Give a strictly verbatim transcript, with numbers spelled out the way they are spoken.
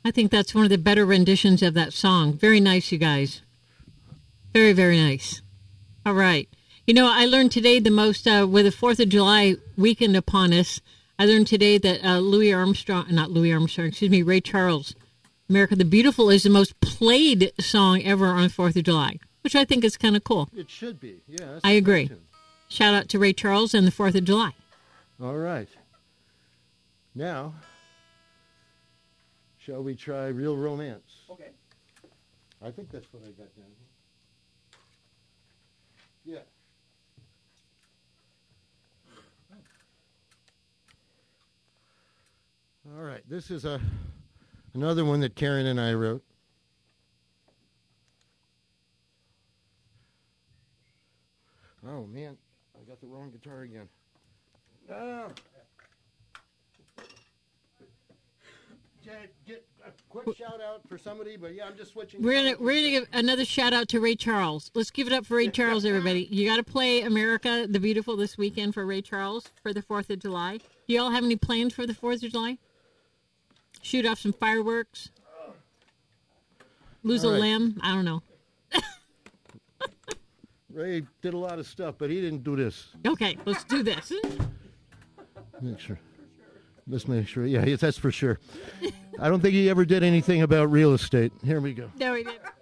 I think that's one of the better renditions of that song. Very nice, you guys. Very, very nice. All right. You know, I learned today the most, uh, with the fourth of July weekend upon us, I learned today that uh, Louis Armstrong, not Louis Armstrong, excuse me, Ray Charles, America the Beautiful is the most played song ever on the fourth of July, which I think is kind of cool. It should be, yeah. I agree. Shout out to Ray Charles and the fourth of July. All right. Now, shall we try Real Romance? Okay. I think that's what I got down here. Yeah. All right. This is a another one that Karen and I wrote. Oh, man. I got the wrong guitar again. No. Get a quick shout out for somebody, but yeah, I'm just switching. We're gonna we're gonna give another shout out to Ray Charles. Let's give it up for Ray Charles, everybody. You got to play America the Beautiful this weekend for Ray Charles for the fourth of July. Do y'all have any plans for the fourth of July? Shoot off some fireworks? Lose All a right. limb? I don't know. Ray did a lot of stuff, but he didn't do this. Okay, let's do this. Make sure. Let's make sure. Yeah, yes, that's for sure. I don't think he ever did anything about real estate. Here we go. No, we didn't.